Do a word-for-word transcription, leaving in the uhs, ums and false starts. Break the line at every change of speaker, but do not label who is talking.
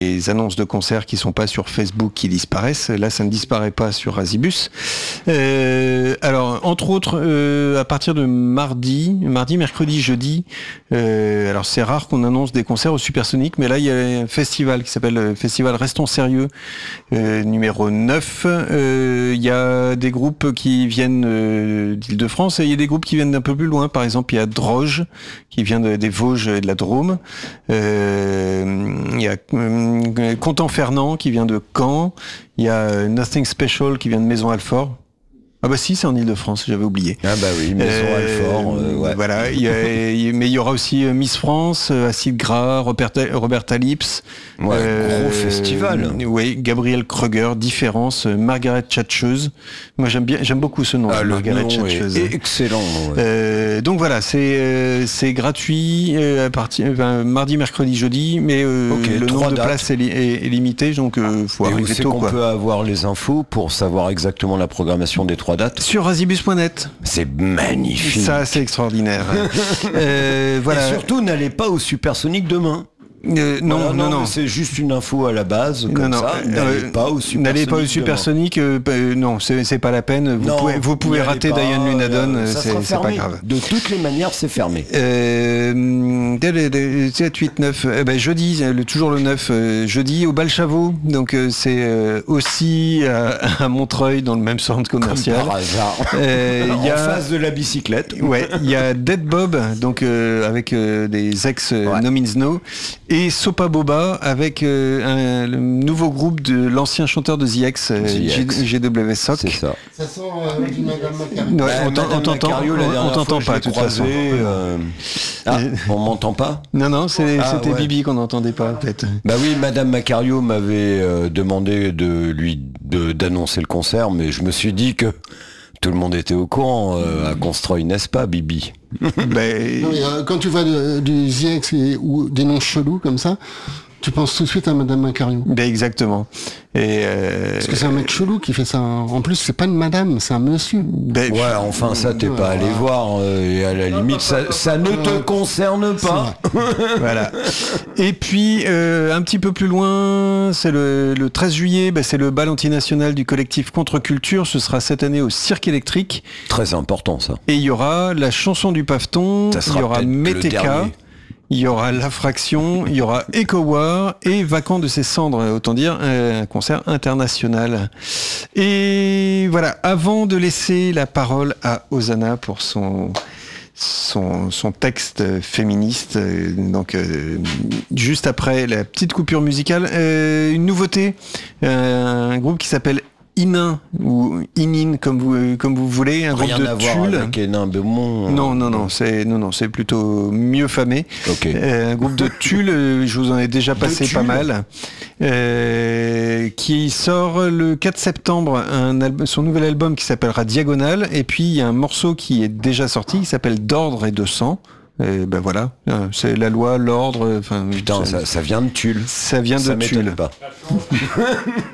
les annonces de concerts qui sont pas sur Facebook qui disparaissent. Là, ça ne disparaît pas sur Razibus. Euh, alors, entre autres, euh, à partir de mardi, mardi, mercredi, jeudi, euh, alors c'est rare qu'on annonce des concerts au Supersonic, mais là, il y a un festival qui s'appelle le Festival Restons Sérieux, euh, numéro neuf. Euh, il y a des groupes qui viennent euh, d'Île-de-France et il y a des groupes qui viennent d'un peu plus loin. Par exemple, il y a Droge, qui vient de, des Vosges et de la Drôme. Euh, il y a euh, Content Fernand, qui vient de Caen. Il y a euh, Nothing Special, qui vient de Maison-Alfort. Ah bah si, c'est en Ile-de-France, j'avais oublié.
Ah bah oui, Maison
Euh,
Alfort, euh, ouais.
Voilà, il y a- il y a- mais il y aura aussi euh, Miss France, euh, Acide Gras, Roberta, Roberta Lips.
Ouais, gros festival.
Oui, Gabriel Kruger, Différence, euh, Margaret Tchatcheuse. Moi j'aime bien, j'aime beaucoup ce nom,
Ah, le
Margaret
nom
Tchatcheuse.
est excellent. Ouais.
Euh, donc voilà, c'est euh, c'est gratuit euh, à partir enfin, mardi, mercredi, jeudi, mais euh,
Ok,
le
trois
nombre de
dates.
places est, li- est- est limité, donc euh, faut
Et où
arriver
c'est
tôt
qu'on
quoi.
peut avoir les infos pour savoir exactement la programmation des trois dates?
Sur razibus point net.
C'est magnifique.
Ça, c'est extraordinaire. euh, voilà.
Et surtout, n'allez pas au Supersonic demain.
Euh, non,
Voilà,
non, non.
mais c'est juste une info à la base, comme
Non, non,
ça.
euh,
N'allez
euh,
pas au Supersonic.
N'allez pas au
demain.
Supersonic, euh, euh, non, c'est, c'est pas la peine. Vous
Non,
pouvez, vous pouvez
n'y allez
rater
pas,
Diane Lunadon,
euh,
euh,
ça
c'est,
sera
c'est pas
fermé.
grave.
De toutes les manières, c'est fermé.
Euh, sept, huit, neuf, eh ben, jeudi, le, toujours le neuf, euh, jeudi au Balchavot, donc euh, c'est euh, aussi à, à Montreuil, dans le même centre commercial.
Par hasard.
Euh, il y
En
a-
face de la bicyclette.
Ouais, il y a Dead Bob, donc euh, avec euh, des ex euh,
Ouais.
No Means No, et Sopa Boba avec euh, un le nouveau groupe de l'ancien chanteur de The X, euh,
The X.
G- GW Sock.
C'est ça.
Ça sent euh, du Madame Macario.
Ouais,
Ouais,
on t'en-
Madame
on t'entend,
Macario, la
on-
dernière
on t'entend
fois,
pas,
je
de
l'ai
toute façon.
croisé, euh, Ah, on m'entend pas?
Non, non, c'est-
Ah,
c'était
ouais.
Bibi qu'on n'entendait pas, en fait.
Bah oui, Madame Macario m'avait euh, demandé de lui de- d'annoncer le concert, mais je me suis dit que tout le monde était au courant euh, à Construy, n'est-ce pas, Bibi?
Ben,
Non, mais, euh, quand tu vois de- du Z X et- ou des noms chelous comme ça, tu penses tout de suite à Madame Macario.
ben exactement. Et euh,
Parce que c'est un mec chelou qui fait ça. En plus, c'est pas une madame, c'est un monsieur.
ben,
Ouais, enfin ça t'es pas allé voir, euh, et à la limite ça, ça ne te concerne pas.
Voilà. Et puis, euh, un petit peu plus loin, c'est le, le treize juillet, ben, c'est le bal antinational du collectif Contre-Culture. Ce sera cette année au Cirque électrique.
Très important ça.
Et il y aura la chanson du paveton,
Ça
il
sera
y aura
peut-être le
Meteka,
dernier.
il y aura La Fraction, il y aura Echo War et Vacant de ses cendres, autant dire un concert international. Et voilà, avant de laisser la parole à Hosanna pour son... Son, son texte féministe, euh, donc euh, juste après la petite coupure musicale, euh, une nouveauté, euh, un groupe qui s'appelle Inin ou Inin comme vous comme vous voulez, un
Rien
groupe
à
de
voir
Tulle.
avec Hénin Beaumont.
Non non non c'est non non c'est plutôt mieux famé.
Ok.
Euh, un groupe de Tulle, euh, je vous en ai déjà passé pas
Tulle.
mal, euh, qui sort le quatre septembre un album, son nouvel album qui s'appellera Diagonale, et puis il y a un morceau qui est déjà sorti qui s'appelle D'ordre et de sang. Et ben voilà, euh, c'est la loi, l'ordre, enfin
Putain, ça, ça vient de Tulle.
ça vient de
Ça m'étonne
Tulle.
pas.